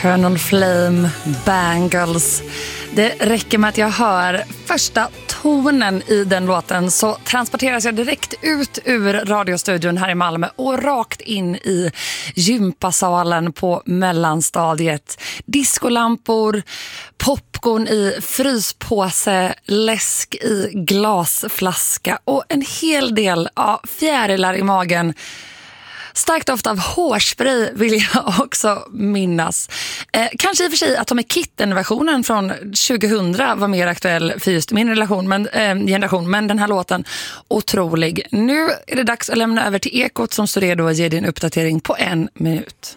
Eternal Flame, Bangles. Det räcker med att jag hör första tonen i den låten så transporteras jag direkt ut ur radiostudion här i Malmö och rakt in i gympasalen på mellanstadiet. Diskolampor, popcorn i fryspåse, läsk i glasflaska och en hel del fjärilar i magen. Starkt doft av hårspray vill jag också minnas. Kanske i och för sig att Tommy Kitten-versionen från 2000 var mer aktuell för just min generation. Men den här låten, otrolig. Nu är det dags att lämna över till Ekot som står redo att ge dig en uppdatering på 1 minut.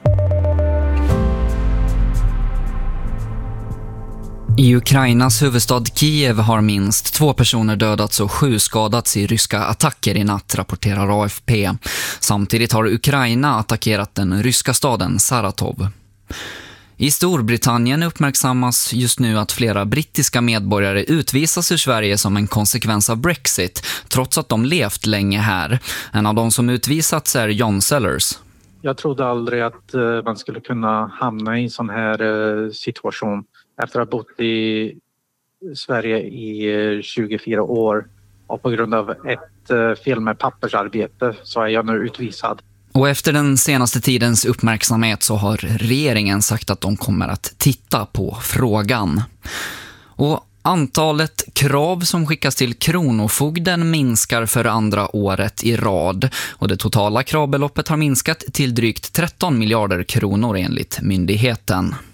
I Ukrainas huvudstad Kiev har minst 2 personer dödats och 7 skadats i ryska attacker i natt, rapporterar AFP. Samtidigt har Ukraina attackerat den ryska staden Saratov. I Storbritannien uppmärksammas just nu att flera brittiska medborgare utvisas ur Sverige som en konsekvens av Brexit, trots att de levt länge här. En av de som utvisats är John Sellers. Jag trodde aldrig att man skulle kunna hamna i en sån här situation. Efter att ha bott i Sverige i 24 år och på grund av ett fel med pappersarbete så är jag nu utvisad. Och efter den senaste tidens uppmärksamhet så har regeringen sagt att de kommer att titta på frågan. Och antalet krav som skickas till Kronofogden minskar för andra året i rad och det totala kravbeloppet har minskat till drygt 13 miljarder kronor enligt myndigheten.